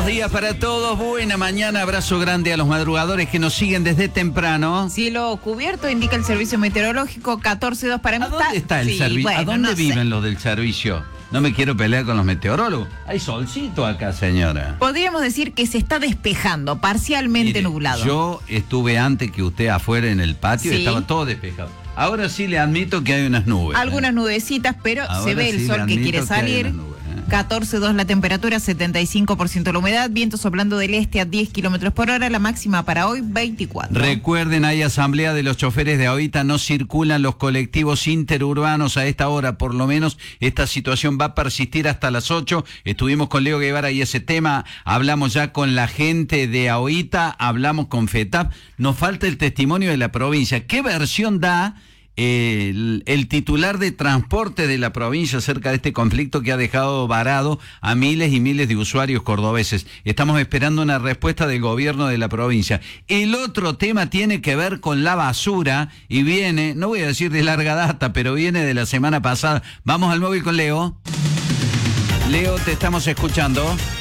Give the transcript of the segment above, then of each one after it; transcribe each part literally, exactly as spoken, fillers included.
Buenos días para todos, buena mañana, abrazo grande a los madrugadores que nos siguen desde temprano. Cielo cubierto, indica el servicio meteorológico, catorce dos para mí. ¿A dónde está el sí, servicio? bueno, ¿A dónde no viven sé. los del servicio? No me quiero pelear con los meteorólogos. Hay solcito acá, señora. Podríamos decir que se está despejando, parcialmente Mire, nublado. Yo estuve antes que usted afuera en el patio, Sí. estaba todo despejado. Ahora sí le admito que hay unas nubes. Algunas ¿eh? nubecitas, pero Ahora se ve el sí le sol que admito quiere que hay salir. unas nubes, ¿eh? catorce dos la temperatura, setenta y cinco por ciento la humedad, viento soplando del este a diez kilómetros por hora, la máxima para hoy veinticuatro. Recuerden, hay asamblea de los choferes de ahorita, no circulan los colectivos interurbanos a esta hora, por lo menos esta situación va a persistir hasta las ocho. Estuvimos con Leo Guevara y ese tema, hablamos ya con la gente de ahorita, hablamos con FETAP, nos falta el testimonio de la provincia. ¿Qué versión da El, el titular de transporte de la provincia acerca de este conflicto que ha dejado varado a miles y miles de usuarios cordobeses? Estamos esperando una respuesta del gobierno de la provincia. El otro tema tiene que ver con la basura y viene, no voy a decir de larga data, pero viene de la semana pasada. Vamos al móvil con Leo. Leo, te estamos escuchando.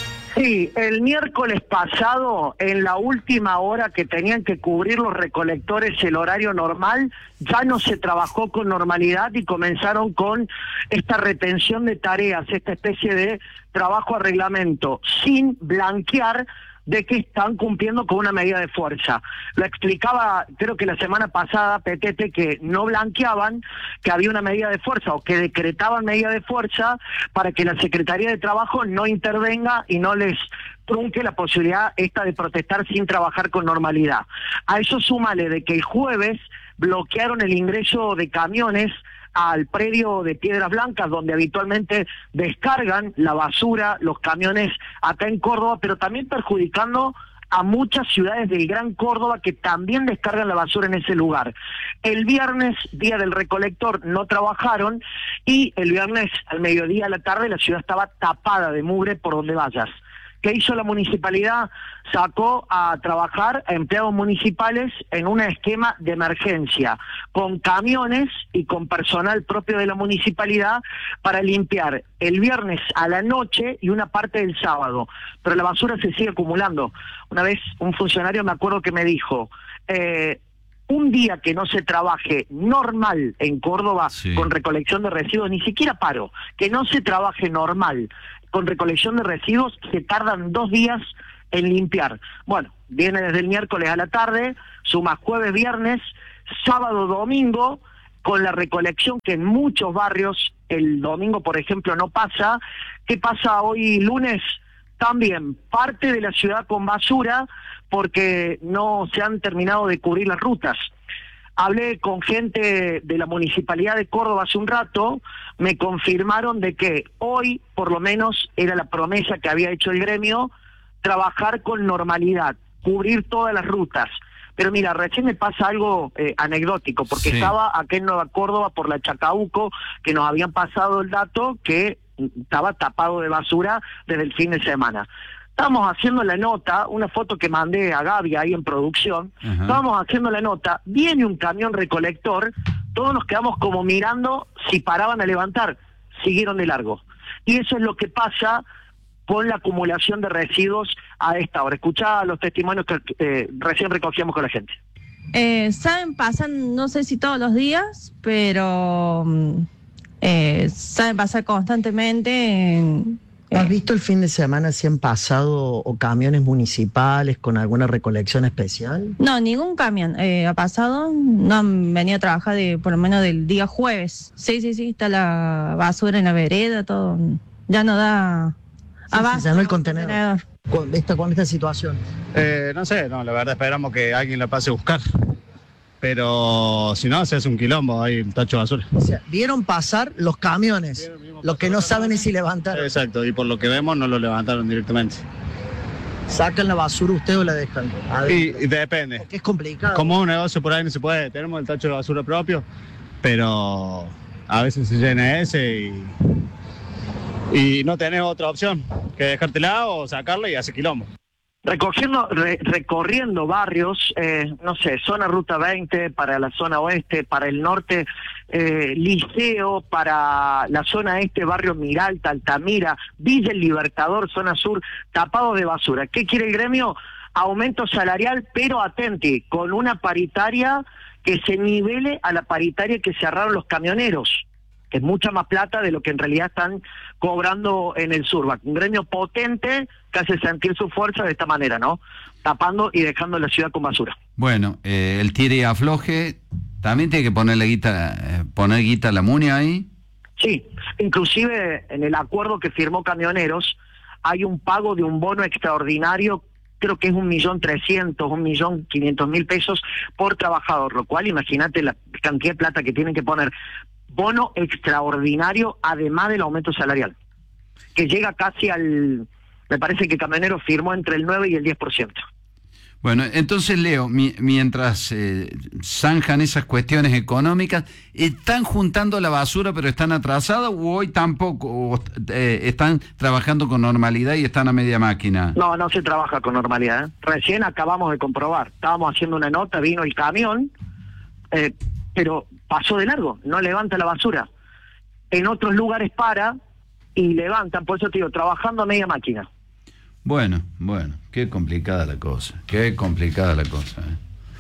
Sí, el miércoles pasado, en la última hora que tenían que cubrir los recolectores el horario normal, ya no se trabajó con normalidad y comenzaron con esta retención de tareas, esta especie de trabajo a reglamento, sin blanquear de que están cumpliendo con una medida de fuerza. Lo explicaba, creo que la semana pasada, Petete, que no blanqueaban, que había una medida de fuerza o que decretaban medida de fuerza para que la Secretaría de Trabajo no intervenga y no les trunque la posibilidad esta de protestar sin trabajar con normalidad. A eso súmale de que el jueves bloquearon el ingreso de camiones al predio de Piedras Blancas, donde habitualmente descargan la basura, los camiones acá en Córdoba, pero también perjudicando a muchas ciudades del Gran Córdoba que también descargan la basura en ese lugar. El viernes, día del recolector, no trabajaron y el viernes al mediodía a la tarde la ciudad estaba tapada de mugre por donde vayas. ¿Qué hizo la municipalidad? Sacó a trabajar a empleados municipales en un esquema de emergencia, con camiones y con personal propio de la municipalidad para limpiar el viernes a la noche y una parte del sábado. Pero la basura se sigue acumulando. Una vez un funcionario me acuerdo que me dijo, eh, un día que no se trabaje normal en Córdoba sí. con recolección de residuos, ni siquiera paro, que no se trabaje normal con recolección de residuos, se tardan dos días en limpiar. Bueno, viene desde el miércoles a la tarde, suma jueves, viernes, sábado, domingo, con la recolección que en muchos barrios el domingo, por ejemplo, no pasa. ¿Qué pasa hoy lunes? También parte de la ciudad con basura porque no se han terminado de cubrir las rutas. Hablé con gente de la Municipalidad de Córdoba hace un rato, me confirmaron de que hoy, por lo menos, era la promesa que había hecho el gremio, trabajar con normalidad, cubrir todas las rutas. Pero mira, recién me pasa algo eh, anecdótico, porque sí. estaba acá en Nueva Córdoba por la Chacabuco, que nos habían pasado el dato que estaba tapado de basura desde el fin de semana. Estábamos haciendo la nota, una foto que mandé a Gaby ahí en producción, uh-huh. estábamos haciendo la nota, viene un camión recolector, todos nos quedamos como mirando si paraban a levantar, siguieron de largo. Y eso es lo que pasa con la acumulación de residuos a esta hora. Escuchá los testimonios que eh, recién recogíamos con la gente. Eh, saben, pasan, no sé si todos los días, pero eh, saben pasar constantemente en... ¿Has visto el fin de semana si han pasado o camiones municipales con alguna recolección especial? No, ningún camión eh, ha pasado, no han venido a trabajar de, por lo menos del día jueves. Sí, sí, sí, está la basura en la vereda, todo, ya no da abasto. Se llenó el contenedor. Con esta, con esta situación. Eh, no sé, no, la verdad esperamos que alguien la pase a buscar. Pero si no, se hace un quilombo, hay un tacho de basura. O sea, vieron pasar los camiones, los que no saben ni si levantar. Exacto, y por lo que vemos no lo levantaron directamente. ¿Sacan la basura usted o la dejan? Y, y depende. Porque es complicado. Como un negocio por ahí no se puede, tenemos el tacho de basura propio, pero a veces se llena ese y, y no tenés otra opción que dejártela o sacarla y hace quilombo. Recogiendo, re, recorriendo barrios, eh, no sé, zona Ruta veinte para la zona oeste, para el norte, eh, Liceo, para la zona este, barrio Miralta, Altamira, Villa El Libertador, zona sur, tapado de basura. ¿Qué quiere el gremio? Aumento salarial, pero atenti, con una paritaria que se nivele a la paritaria que cerraron los camioneros, que es mucha más plata de lo que en realidad están cobrando en el sur. Un gremio potente que hace sentir su fuerza de esta manera, ¿no? Tapando y dejando la ciudad con basura. Bueno, eh, el tire y afloje, ¿también tiene que ponerle guita, eh, poner guita a la MUNI ahí? Sí, inclusive en el acuerdo que firmó Camioneros hay un pago de un bono extraordinario, creo que es un millón trescientos, un millón quinientos mil pesos por trabajador, lo cual imagínate la cantidad de plata que tienen que poner. Bono extraordinario, además del aumento salarial, que llega casi al, me parece que Camioneros firmó entre el nueve y el diez por ciento. Bueno, entonces Leo, mi, mientras eh, zanjan esas cuestiones económicas, ¿están juntando la basura pero están atrasados o hoy tampoco o, eh, están trabajando con normalidad y están a media máquina? No, no se trabaja con normalidad, ¿eh? Recién acabamos de comprobar, estábamos haciendo una nota, vino el camión, eh, pero pasó de largo, no levanta la basura. En otros lugares para y levantan, por eso te digo, trabajando a media máquina. Bueno, bueno, qué complicada la cosa, qué complicada la cosa. ¿eh?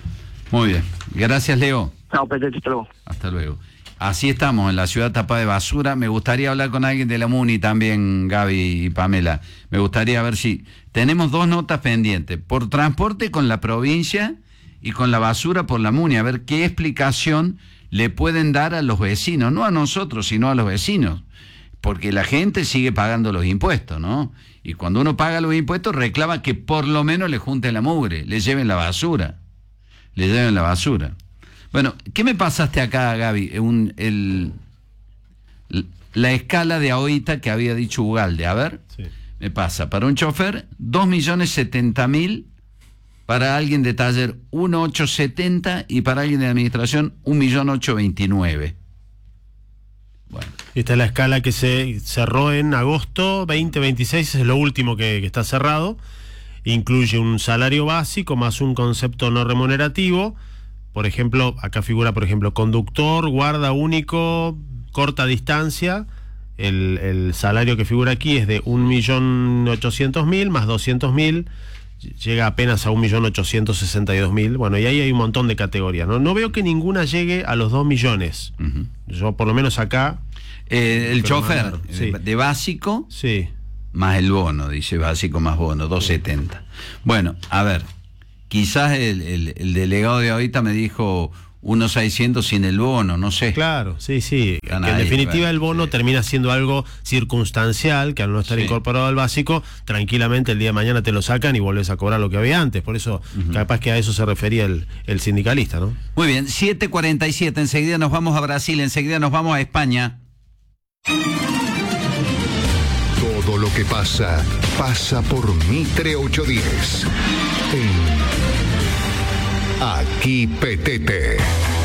Muy bien, gracias Leo. No, pero hasta luego. Hasta luego. Así estamos, en la ciudad tapada de basura. Me gustaría hablar con alguien de la MUNI también, Gaby y Pamela. Me gustaría ver si... Tenemos dos notas pendientes, por transporte con la provincia y con la basura por la MUNI, a ver qué explicación le pueden dar a los vecinos, no a nosotros, sino a los vecinos, porque la gente sigue pagando los impuestos, ¿no? Y cuando uno paga los impuestos reclama que por lo menos le junten la mugre, le lleven la basura, le lleven la basura. Bueno, ¿qué me pasaste acá, Gaby? Un, el, la escala de ahorita que había dicho Ugalde, a ver, sí. Me pasa, para un chofer, dos millones setenta mil, para alguien de taller uno millón ochocientos setenta mil y para alguien de administración un millón ochocientos veintinueve mil. Bueno. Esta es la escala que se cerró en agosto veinte veintiséis, es lo último que, que está cerrado. Incluye un salario básico más un concepto no remunerativo. Por ejemplo, acá figura, por ejemplo, conductor, guarda único, corta distancia. El, el salario que figura aquí es de un millón ochocientos mil más doscientos mil. Llega apenas a un millón ochocientos sesenta y dos mil. Bueno, y ahí hay un montón de categorías, ¿no? No veo que ninguna llegue a los dos millones. Uh-huh. Yo, por lo menos acá... Eh, el chofer, sí. De básico, sí, más el bono, dice básico más bono, dos setenta. Bueno, a ver, quizás el, el, el delegado de ahorita me dijo unos seiscientos sin el bono, no sé. Claro, sí, sí. Que en ahí, definitiva bueno, el bono sí. termina siendo algo circunstancial, que al no estar sí. incorporado al básico, tranquilamente el día de mañana te lo sacan y volvés a cobrar lo que había antes. Por eso, uh-huh. capaz que a eso se refería el, el sindicalista, ¿no? Muy bien, siete cuarenta y siete, enseguida nos vamos a Brasil, enseguida nos vamos a España. Todo lo que pasa, pasa por Mitre ochocientos diez. En Aquí Petete.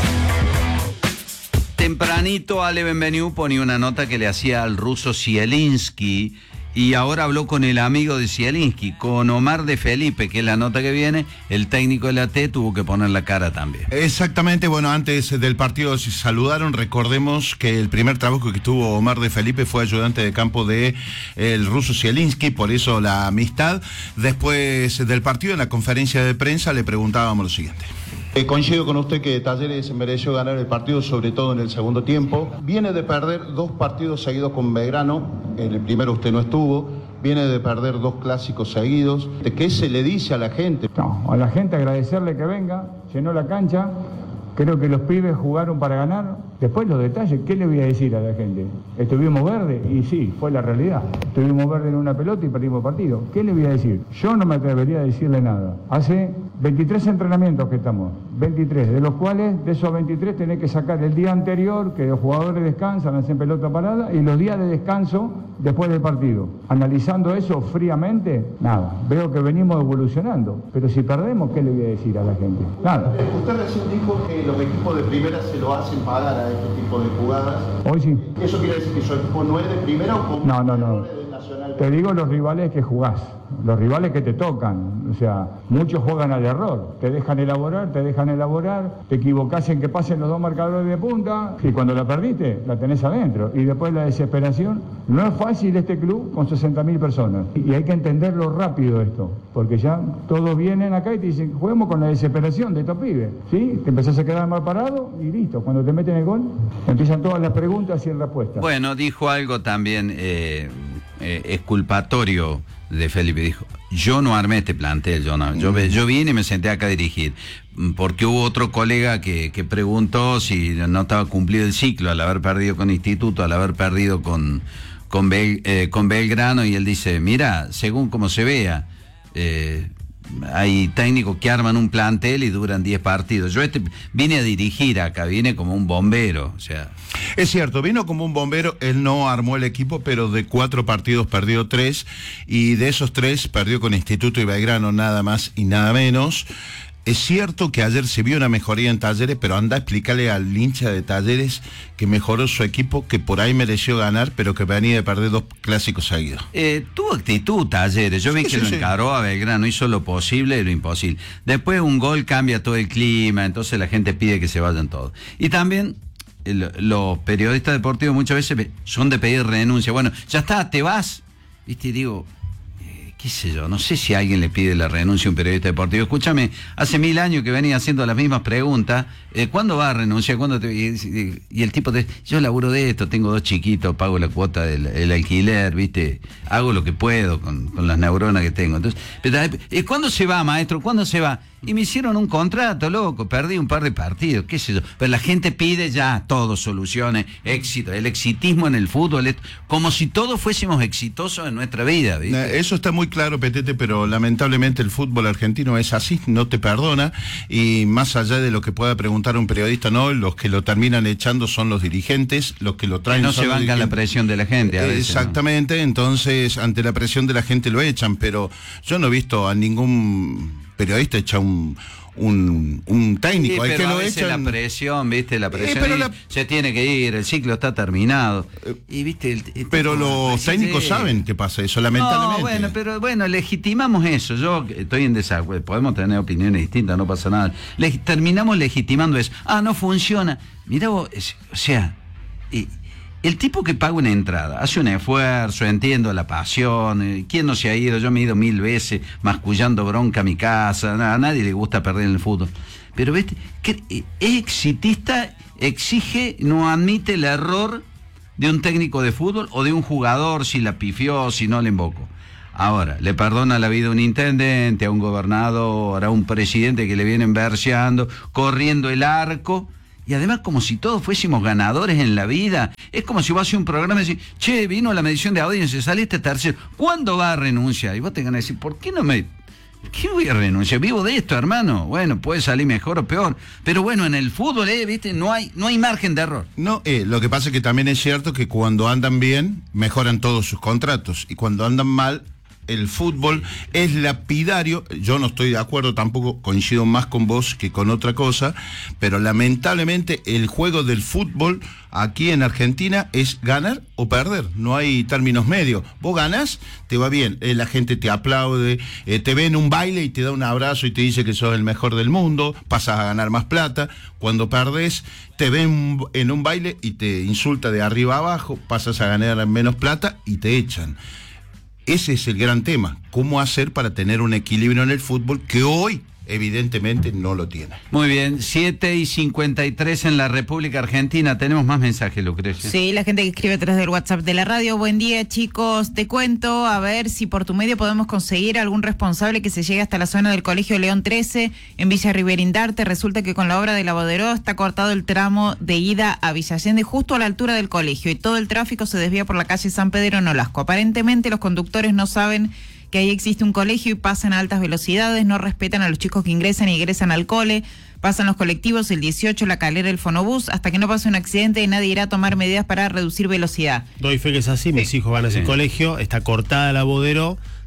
Tempranito Ale Benveniu ponía una nota que le hacía al ruso Zielinski y ahora habló con el amigo de Zielinski, con Omar de Felipe, que es la nota que viene. El técnico de la T tuvo que poner la cara también. Exactamente, bueno, antes del partido se saludaron. Recordemos que el primer trabajo que tuvo Omar de Felipe fue ayudante de campo de el ruso Zielinski, por eso la amistad. Después del partido, en la conferencia de prensa, le preguntábamos lo siguiente. Eh, coincido con usted que Talleres mereció ganar el partido, sobre todo en el segundo tiempo. Viene de perder dos partidos seguidos con Belgrano, en el primero usted no estuvo, viene de perder dos clásicos seguidos. ¿Qué se le dice a la gente? No, a la gente agradecerle que venga, llenó la cancha, creo que los pibes jugaron para ganar. Después los detalles, ¿qué le voy a decir a la gente? ¿Estuvimos verde? Y sí, fue la realidad. Estuvimos verde en una pelota y perdimos partido. ¿Qué le voy a decir? Yo no me atrevería a decirle nada. Hace veintitrés entrenamientos que estamos, veintitrés, de los cuales, de esos veintitrés, tenés que sacar el día anterior, que los jugadores descansan, hacen pelota parada, y los días de descanso después del partido. Analizando eso fríamente, nada, veo que venimos evolucionando, pero si perdemos, ¿qué le voy a decir a la gente? Nada. Usted recién dijo que los equipos de primera se lo hacen pagar a este tipo de jugadas. Hoy sí. ¿Eso quiere decir que su equipo no es de primera o como no, no, no. del Nacional Te digo los rivales que jugás, los rivales que te tocan. O sea, muchos juegan al error. Te dejan elaborar, te dejan elaborar, te equivocás en que pasen los dos marcadores de punta y cuando la perdiste, la tenés adentro. Y después la desesperación. No es fácil este club con sesenta mil personas. Y hay que entenderlo rápido esto, porque ya todos vienen acá y te dicen, juguemos con la desesperación de estos pibes. ¿Sí? Te empezás a quedar mal parado y listo. Cuando te meten el gol, empiezan todas las preguntas y respuestas. Bueno, dijo algo también eh, eh, exculpatorio de Felipe. Dijo, yo no armé este plantel, yo no. Yo, yo vine y me senté acá a dirigir. Porque hubo otro colega que, que preguntó si no estaba cumplido el ciclo al haber perdido con Instituto, al haber perdido con, con, Bel, eh, con Belgrano, y él dice, mira, según como se vea, eh, hay técnicos que arman un plantel y duran diez partidos. Yo este vine a dirigir acá, vine como un bombero, o sea... Es cierto, vino como un bombero, él no armó el equipo, pero de cuatro partidos perdió tres, y de esos tres perdió con Instituto y Belgrano, nada más y nada menos. Es cierto que ayer se vio una mejoría en Talleres, pero anda a explicarle al hincha de Talleres que mejoró su equipo, que por ahí mereció ganar, pero que venía de perder dos clásicos seguidos. Eh, tuvo actitud Talleres, yo vi sí, que sí, lo sí. encaró a Belgrano, hizo lo posible y lo imposible. Después un gol cambia todo el clima, entonces la gente pide que se vayan todos. Y también... El, los periodistas deportivos muchas veces son de pedir renuncia. Bueno, ya está, te vas. Viste, y digo, eh, qué sé yo, no sé si alguien le pide la renuncia a un periodista deportivo. Escúchame, hace mil años que venía haciendo las mismas preguntas. Eh, ¿Cuándo va a renunciar? ¿Cuándo te... y, y el tipo te dice, yo laburo de esto, tengo dos chiquitos, pago la cuota del el alquiler, viste, hago lo que puedo con, con las neuronas que tengo. Entonces, pero, ¿cuándo se va, maestro? ¿Cuándo se va? Y me hicieron un contrato, loco, perdí un par de partidos, qué sé yo. Pero la gente pide ya todo, soluciones, éxito, el exitismo en el fútbol, es como si todos fuésemos exitosos en nuestra vida, ¿viste? Eso está muy claro, Petete, pero lamentablemente el fútbol argentino es así, no te perdona, y más allá de lo que pueda preguntar un periodista, no, los que lo terminan echando son los dirigentes, los que lo traen... Que no se bancan la presión de la gente a veces, exactamente, ¿no? Entonces ante la presión de la gente lo echan, pero yo no he visto a ningún... periodista echa un, un, un técnico, sí, hay pero que a lo veces echan... la presión, viste, la presión, eh, la... se tiene que ir, el ciclo está terminado, y viste... El, el pero los técnicos sí. saben que pasa eso, lamentablemente. No, bueno, pero bueno, legitimamos eso, yo estoy en desacuerdo, podemos tener opiniones distintas, no pasa nada, Le, terminamos legitimando eso, ah, no funciona, mirá vos, es, o sea... Y, el tipo que paga una entrada, hace un esfuerzo, entiendo la pasión, ¿quién no se ha ido? Yo me he ido mil veces mascullando bronca a mi casa, a nadie le gusta perder en el fútbol. Pero ¿ves? Que es exitista, exige, no admite el error de un técnico de fútbol o de un jugador si la pifió, si no le embocó. Ahora, le perdona la vida a un intendente, a un gobernador, a un presidente que le vienen verseando, corriendo el arco... Y además como si todos fuésemos ganadores en la vida. Es como si vos haces un programa y decís, che, vino la medición de audiencia, saliste tercero, ¿cuándo va a renunciar? Y vos te van a decir, ¿por qué no me... ¿Qué voy a renunciar? Vivo de esto, hermano. Bueno, puede salir mejor o peor. Pero bueno, en el fútbol, eh, ¿viste? No hay, no hay margen de error. No, eh, lo que pasa es que también es cierto que cuando andan bien, mejoran todos sus contratos. Y cuando andan mal... el fútbol es lapidario, yo no estoy de acuerdo, tampoco coincido más con vos que con otra cosa, pero lamentablemente el juego del fútbol aquí en Argentina es ganar o perder, no hay términos medios. Vos ganás, te va bien, eh, la gente te aplaude, eh, te ve en un baile y te da un abrazo y te dice que sos el mejor del mundo, pasas a ganar más plata. Cuando perdés, te ven en un baile y te insulta de arriba a abajo, pasas a ganar menos plata y te echan. Ese es el gran tema, cómo hacer para tener un equilibrio en el fútbol que hoy evidentemente no lo tiene. Muy bien, siete y cincuenta y tres en la República Argentina. Tenemos más mensajes, Lucrecia. Sí, la gente que escribe a través del WhatsApp de la radio. Buen día, chicos. Te cuento, a ver si por tu medio podemos conseguir algún responsable que se llegue hasta la zona del Colegio León trece en Villa Riverindarte. Resulta que con la obra de la Boderó está cortado el tramo de ida a Villa Allende justo a la altura del colegio y todo el tráfico se desvía por la calle San Pedro en Olasco. Aparentemente los conductores no saben que ahí existe un colegio y pasan a altas velocidades, no respetan a los chicos que ingresan y egresan al cole, pasan los colectivos, el dieciocho, la Calera, el Fonobús, hasta que no pase un accidente y nadie irá a tomar medidas para reducir velocidad. Doy fe que es así, mis sí. hijos van a ese sí. colegio, está cortada la Boderó,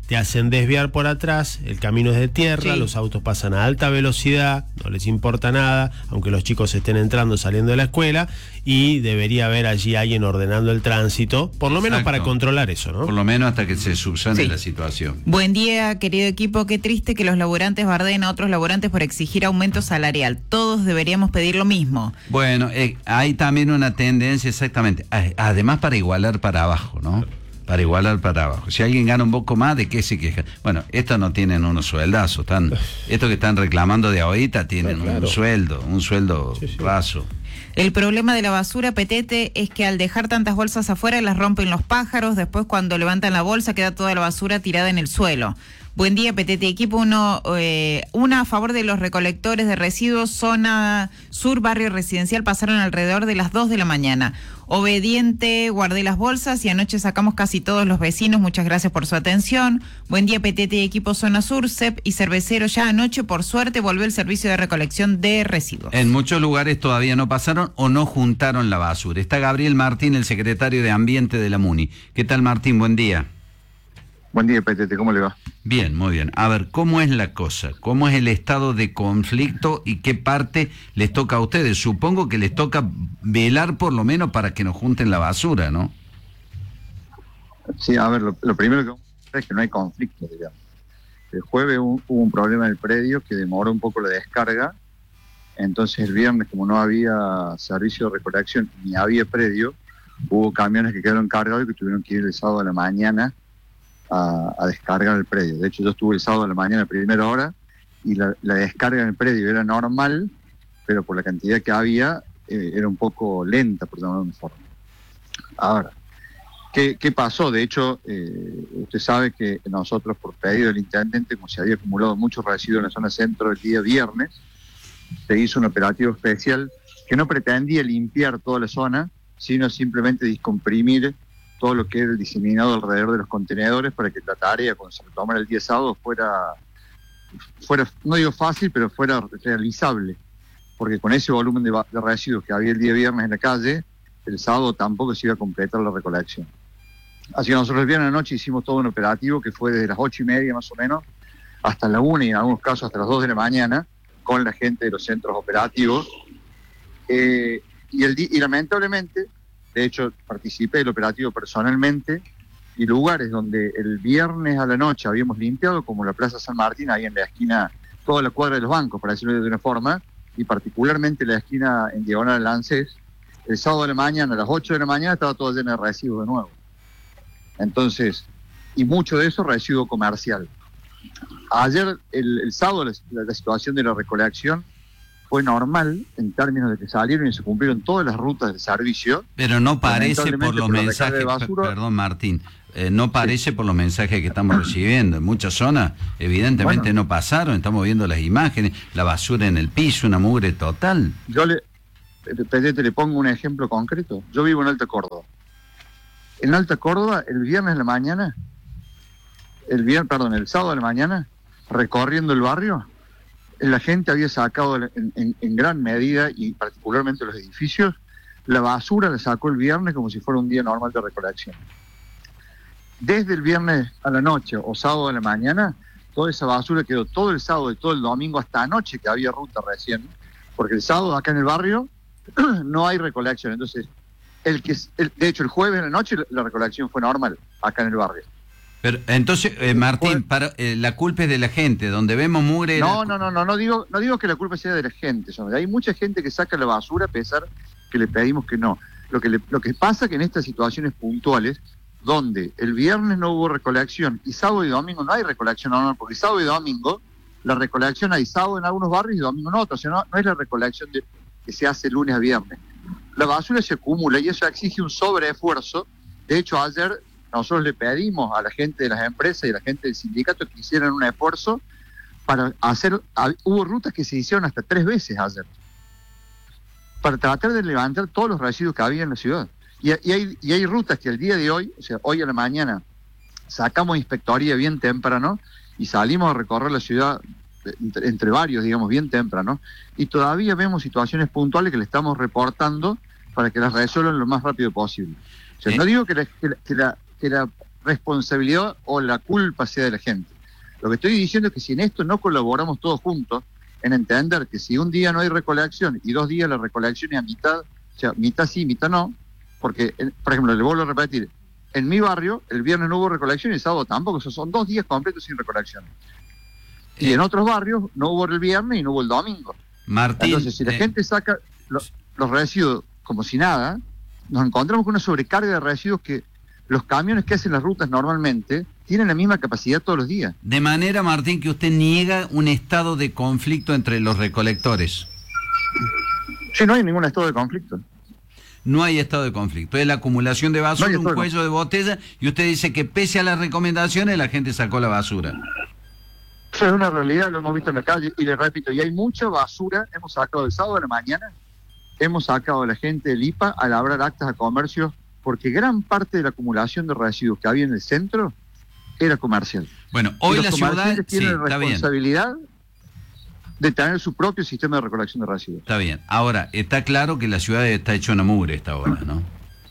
te hacen desviar por atrás, el camino es de tierra, sí. Los autos pasan a alta velocidad, no les importa nada, aunque los chicos estén entrando, saliendo de la escuela, y debería haber allí alguien ordenando el tránsito, por lo menos Exacto. para controlar eso, ¿no? Por lo menos hasta que se subsane sí. la situación. Buen día, querido equipo. Qué triste que los laburantes bardeen a otros laburantes por exigir aumento salarial. Todos deberíamos pedir lo mismo. Bueno, eh, hay también una tendencia, exactamente, además para igualar para abajo, ¿no? Para igualar para abajo. Si alguien gana un poco más, ¿de qué se queja? Bueno, estos no tienen unos sueldazos. Están, estos que están reclamando de ahorita tienen no, claro. un sueldo, un sueldo sí, sí. raso. El problema de la basura, Petete, es que al dejar tantas bolsas afuera las rompen los pájaros, después cuando levantan la bolsa queda toda la basura tirada en el suelo. Buen día, Petete equipo. Uno, eh, una a favor de los recolectores de residuos, zona sur, barrio residencial, pasaron alrededor de las dos de la mañana. Obediente, guardé las bolsas y anoche sacamos casi todos los vecinos. Muchas gracias por su atención. Buen día, Petete equipo, zona sur, C E P y cervecero. Ya anoche, por suerte, volvió el servicio de recolección de residuos. En muchos lugares todavía no pasaron o no juntaron la basura. Está Gabriel Martín, el secretario de Ambiente de la MUNI. ¿Qué tal, Martín? Buen día. Buen día, Petete, ¿cómo le va? Bien, muy bien. A ver, ¿cómo es la cosa? ¿Cómo es el estado de conflicto y qué parte les toca a ustedes? Supongo que les toca velar por lo menos para que nos junten la basura, ¿no? Sí, a ver, lo, lo primero que vamos a hacer es que no hay conflicto, digamos. El jueves hubo, hubo un problema en el predio que demoró un poco la descarga, entonces el viernes, como no había servicio de recolección ni había predio, hubo camiones que quedaron cargados y que tuvieron que ir el sábado a la mañana A, a descargar el predio. De hecho, yo estuve el sábado a la mañana a primera hora y la, la descarga en el predio era normal, pero por la cantidad que había eh, era un poco lenta, por llamarlo de una forma. Ahora, ¿qué, qué pasó? De hecho, eh, usted sabe que nosotros, por pedido del intendente, como se había acumulado mucho residuo en la zona centro el día viernes, se hizo un operativo especial que no pretendía limpiar toda la zona, sino simplemente descomprimir todo lo que era el diseminado alrededor de los contenedores para que la tarea, cuando se retomara el día sábado, fuera, fuera, no digo fácil, pero fuera realizable. Porque con ese volumen de, de residuos que había el día viernes en la calle, el sábado tampoco se iba a completar la recolección. Así que nosotros el viernes anoche hicimos todo un operativo que fue desde las ocho y media más o menos hasta la una y en algunos casos hasta las dos de la mañana con la gente de los centros operativos. Eh, y, el, y lamentablemente, de hecho, participé del operativo personalmente y lugares donde el viernes a la noche habíamos limpiado, como la Plaza San Martín, ahí en la esquina, toda la cuadra de los bancos, para decirlo de una forma, y particularmente la esquina en diagonal al ANSES, el sábado de la mañana, a las ocho de la mañana, estaba todo lleno de residuos de nuevo. Entonces, y mucho de eso residuo comercial. Ayer, el, el sábado, la, la situación de la recolección fue normal en términos de que salieron y se cumplieron todas las rutas de servicio. Pero no parece por los por mensajes, basura, perdón Martín, eh, no parece sí. por los mensajes que estamos recibiendo. En muchas zonas evidentemente bueno, no pasaron, estamos viendo las imágenes, la basura en el piso, una mugre total. Yo le, te le pongo un ejemplo concreto. Yo vivo en Alta Córdoba. En Alta Córdoba, el viernes de la mañana, el viernes, perdón, el sábado de la mañana, recorriendo el barrio, la gente había sacado en, en, en gran medida, y particularmente los edificios, la basura la sacó el viernes como si fuera un día normal de recolección. Desde el viernes a la noche o sábado a la mañana, toda esa basura quedó todo el sábado y todo el domingo hasta anoche, que había ruta recién, porque el sábado acá en el barrio no hay recolección. Entonces, el que el, de hecho el jueves a la noche la recolección fue normal acá en el barrio. Pero entonces, eh, Martín, para, eh, la culpa es de la gente, donde vemos mugre... No, la... no, no, no, no digo, no digo que la culpa sea de la gente. Hay mucha gente que saca la basura a pesar que le pedimos que no. Lo que, le, lo que pasa que en estas situaciones puntuales, donde el viernes no hubo recolección y sábado y domingo no hay recolección normal, porque sábado y domingo la recolección hay sábado en algunos barrios y domingo en otros, o sea, no, no es la recolección de, que se hace lunes a viernes. La basura se acumula y eso exige un sobreesfuerzo. De hecho, ayer nosotros le pedimos a la gente de las empresas y a la gente del sindicato que hicieran un esfuerzo para hacer... Hubo rutas que se hicieron hasta tres veces ayer, para tratar de levantar todos los residuos que había en la ciudad. Y, y, hay, y hay rutas que el día de hoy, o sea, hoy a la mañana, sacamos inspectoría bien temprano y salimos a recorrer la ciudad entre, entre varios, digamos, bien temprano, y todavía vemos situaciones puntuales que le estamos reportando para que las resuelvan lo más rápido posible. O sea, no digo que la, que la, que la, que la responsabilidad o la culpa sea de la gente. Lo que estoy diciendo es que si en esto no colaboramos todos juntos, en entender que si un día no hay recolección y dos días la recolección es a mitad, o sea, mitad sí, mitad no, porque, por ejemplo, le vuelvo a repetir, en mi barrio el viernes no hubo recolección y el sábado tampoco, o sea, son dos días completos sin recolección. Y en otros barrios no hubo el viernes y no hubo el domingo. Martín, entonces, si la eh... gente saca los, los residuos como si nada, nos encontramos con una sobrecarga de residuos que los camiones que hacen las rutas normalmente tienen la misma capacidad todos los días. De manera, Martín, que usted niega un estado de conflicto entre los recolectores. Sí, no hay ningún estado de conflicto. No hay estado de conflicto. Es la acumulación de basura, no un cuello de botella, y usted dice que pese a las recomendaciones la gente sacó la basura. Eso es una realidad, lo hemos visto en la calle, y le repito, y hay mucha basura. Hemos sacado el sábado de la mañana, hemos sacado a la gente del I P A a labrar actas a comercio, porque gran parte de la acumulación de residuos que había en el centro era comercial. Bueno, hoy la ciudad tiene sí, la está responsabilidad bien. de tener su propio sistema de recolección de residuos. Está bien. Ahora, está claro que la ciudad está hecha una mugre esta hora, ¿no?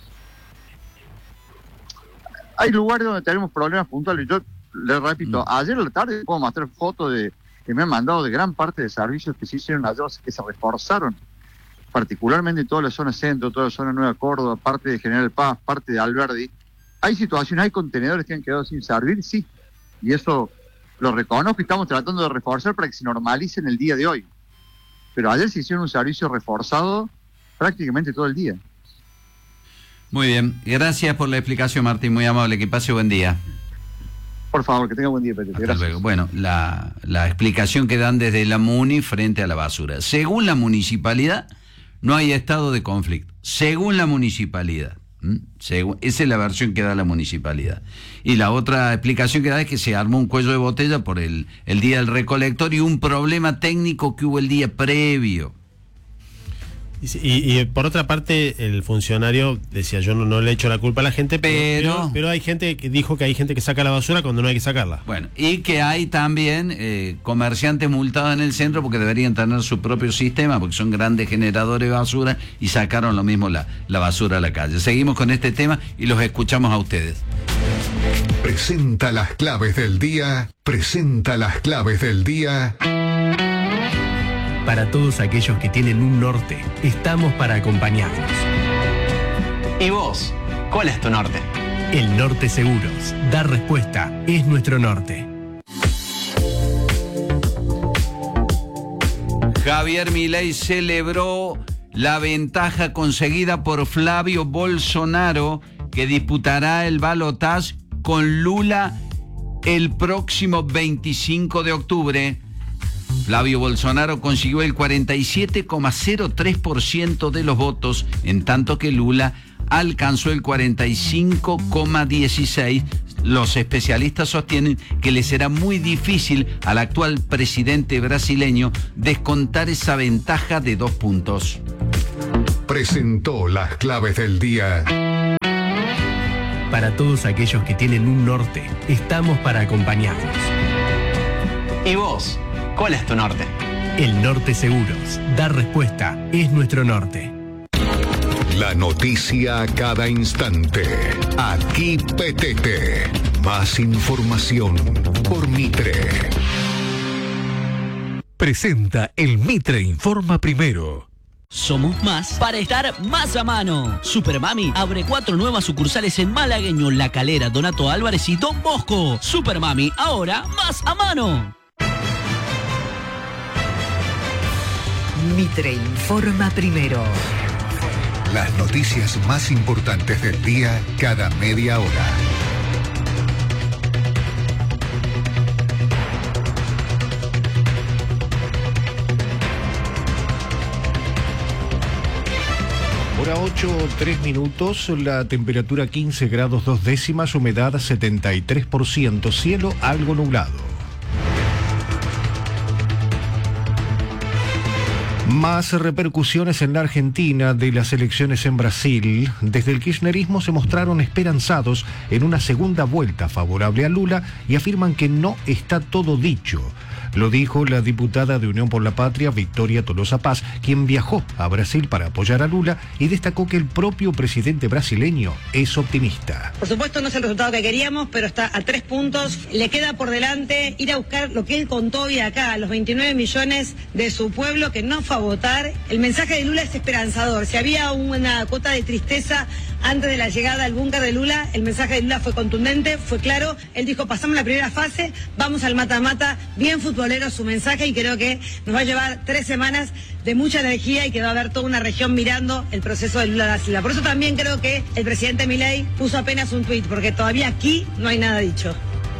Hay lugares donde tenemos problemas puntuales. Yo le repito, mm. ayer a la tarde puedo mostrar fotos de que me han mandado de gran parte de servicios que se hicieron ayer, que se reforzaron, particularmente en toda la zona centro, toda la zona Nueva Córdoba, parte de General Paz, parte de Alberdi. Hay situaciones, hay contenedores que han quedado sin servir, sí, y eso lo reconozco y estamos tratando de reforzar para que se normalice en el día de hoy. Pero ayer se hicieron un servicio reforzado prácticamente todo el día. Muy bien, gracias por la explicación, Martín, muy amable, que pase buen día. Por favor, que tenga buen día, Pedro. Gracias. Luego. Bueno, la, la explicación que dan desde la MUNI frente a la basura. Según la municipalidad, no hay estado de conflicto. Según la municipalidad. Según, esa es la versión que da la municipalidad. Y la otra explicación que da es que se armó un cuello de botella por el, el día del recolector y un problema técnico que hubo el día previo. Y, y por otra parte, el funcionario decía, yo no, no le echo la culpa a la gente, pero, pero pero hay gente que dijo que hay gente que saca la basura cuando no hay que sacarla. Bueno, y que hay también eh, comerciantes multados en el centro porque deberían tener su propio sistema, porque son grandes generadores de basura y sacaron lo mismo la, la basura a la calle. Seguimos con este tema y los escuchamos a ustedes. Presenta las claves del día, presenta las claves del día. Para todos aquellos que tienen un norte, estamos para acompañarlos. ¿Y vos? ¿Cuál es tu norte? El Norte Seguros. Dar respuesta es nuestro norte. Javier Milei celebró la ventaja conseguida por Flavio Bolsonaro, que disputará el balotaje con Lula el próximo veinticinco de octubre. Flavio Bolsonaro consiguió el cuarenta y siete coma cero tres por ciento de los votos, en tanto que Lula alcanzó el cuarenta y cinco coma dieciséis por ciento. Los especialistas sostienen que le será muy difícil al actual presidente brasileño descontar esa ventaja de dos puntos. Presentó las claves del día. Para todos aquellos que tienen un norte, estamos para acompañarlos. ¿Y vos? ¿Cuál es tu norte? El Norte Seguros. Dar respuesta es nuestro norte. La noticia a cada instante. Aquí Petete. Más información por Mitre. Presenta el Mitre Informa Primero. Somos más para estar más a mano. Supermami abre cuatro nuevas sucursales en Malagueño, La Calera, Donato Álvarez y Don Bosco. Supermami, ahora más a mano. Mitre Informa Primero. Las noticias más importantes del día cada media hora. Hora ocho, tres minutos, la temperatura quince grados dos décimas, humedad setenta y tres por ciento, cielo algo nublado. Más repercusiones en la Argentina de las elecciones en Brasil. Desde el kirchnerismo se mostraron esperanzados en una segunda vuelta favorable a Lula y afirman que no está todo dicho. Lo dijo la diputada de Unión por la Patria, Victoria Tolosa Paz, quien viajó a Brasil para apoyar a Lula y destacó que el propio presidente brasileño es optimista. Por supuesto no es el resultado que queríamos, pero está a tres puntos. Le queda por delante ir a buscar lo que él contó hoy acá, los veintinueve millones de su pueblo que no fue a votar. El mensaje de Lula es esperanzador. Si había una cuota de tristeza antes de la llegada al búnker de Lula, el mensaje de Lula fue contundente, fue claro. Él dijo, pasamos la primera fase, vamos al mata-mata, bien futbolero su mensaje, y creo que nos va a llevar tres semanas de mucha energía y que va a haber toda una región mirando el proceso de Lula da Silva. Por eso también creo que el presidente Milei puso apenas un tuit, porque todavía aquí no hay nada dicho.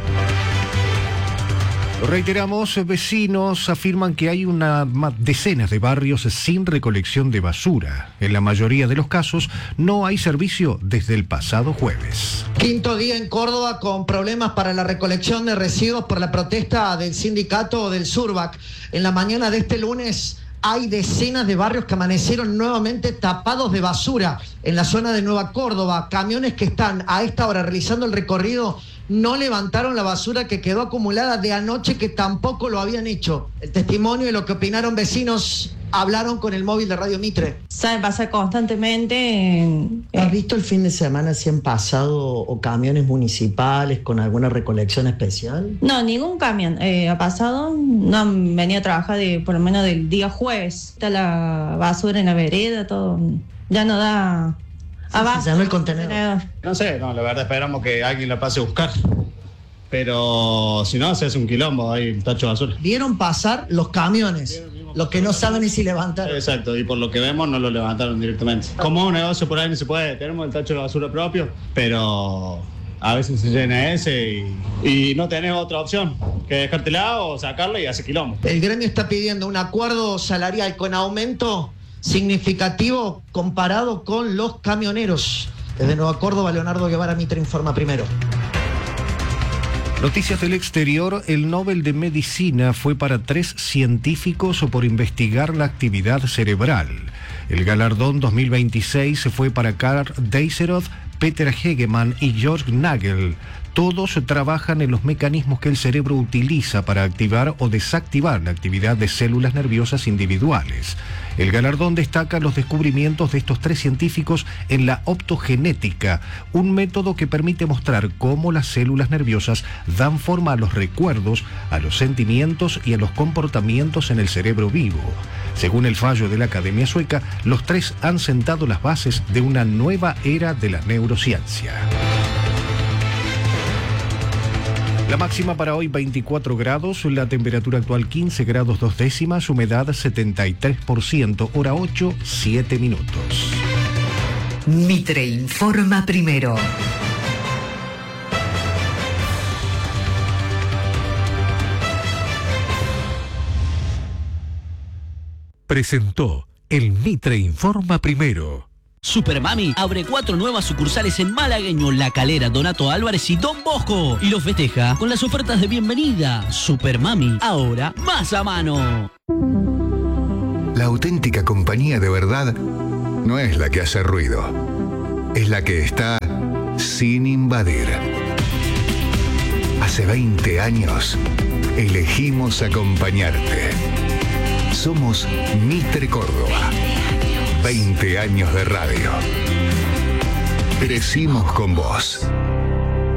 Lo reiteramos, vecinos afirman que hay una decenas de barrios sin recolección de basura. En la mayoría de los casos no hay servicio desde el pasado jueves. Quinto día en Córdoba con problemas para la recolección de residuos por la protesta del sindicato del Surbac. En la mañana de este lunes hay decenas de barrios que amanecieron nuevamente tapados de basura. En la zona de Nueva Córdoba, camiones que están a esta hora realizando el recorrido no levantaron la basura que quedó acumulada de anoche, que tampoco lo habían hecho. El testimonio y lo que opinaron vecinos hablaron con el móvil de Radio Mitre. Sabe pasar constantemente. ¿Has visto el fin de semana si han pasado o camiones municipales con alguna recolección especial? No, ningún camión eh, ha pasado. No han venido a trabajar de, por lo menos del día jueves. Está la basura en la vereda, todo. Ya no da abajo. Se llenó el contenedor. No sé, no, la verdad esperamos que alguien la pase a buscar. Pero si no, se hace un quilombo, hay un tacho de basura. Vieron pasar los camiones, los que no saben ni si levantar. Exacto, y por lo que vemos no lo levantaron directamente. Como un negocio por ahí no se puede, tenemos el tacho de basura propio, pero a veces se llena ese y, y no tenés otra opción que dejártela o sacarla y hacer quilombo. El gremio está pidiendo un acuerdo salarial con aumento significativo comparado con los camioneros. Desde Nueva Córdoba, Leonardo Guevara, Mitre Informa Primero. Noticias del exterior, el Nobel de Medicina fue para tres científicos por investigar la actividad cerebral. El galardón dos mil veintiséis fue para Karl Deisseroth, Peter Hegemann y Georg Nagel. Todos trabajan en los mecanismos que el cerebro utiliza para activar o desactivar la actividad de células nerviosas individuales. El galardón destaca los descubrimientos de estos tres científicos en la optogenética, un método que permite mostrar cómo las células nerviosas dan forma a los recuerdos, a los sentimientos y a los comportamientos en el cerebro vivo. Según el fallo de la Academia Sueca, los tres han sentado las bases de una nueva era de la neurociencia. La máxima para hoy veinticuatro grados, la temperatura actual quince grados dos décimas, humedad setenta y tres por ciento, hora ocho, siete minutos. Mitre Informa Primero. Presentó el Mitre Informa Primero. Supermami abre cuatro nuevas sucursales en Malagueño, La Calera, Donato Álvarez y Don Bosco. Y los festeja con las ofertas de bienvenida. Supermami, ahora más a mano. La auténtica compañía de verdad no es la que hace ruido, es la que está sin invadir. Hace veinte años elegimos acompañarte. Somos Mitre Córdoba. veinte años de radio. Crecimos con vos.